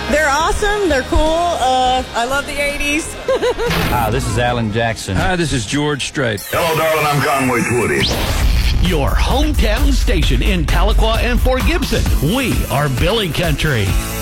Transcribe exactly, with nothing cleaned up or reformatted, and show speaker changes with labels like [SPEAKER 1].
[SPEAKER 1] They're awesome. They're cool. Uh, I love the eighties.
[SPEAKER 2] Hi, this is Alan Jackson.
[SPEAKER 3] Hi, this is George Strait.
[SPEAKER 4] Hello, darling. I'm Conway Twitty.
[SPEAKER 5] Your hometown station in Tahlequah and Fort Gibson. We are Billy Country.